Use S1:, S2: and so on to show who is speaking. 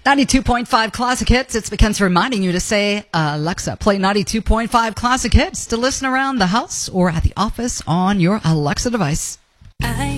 S1: 92.5 Classic Hits. It's Mackenzie reminding you to say, Alexa, play 92.5 Classic Hits to listen around the house or at the office on your Alexa device.